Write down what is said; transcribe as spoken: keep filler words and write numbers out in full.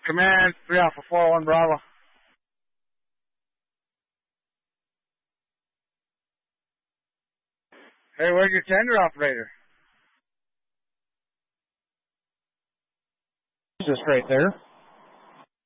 Command, three Alpha four one Bravo. Hey, where's your tender operator? Just right there.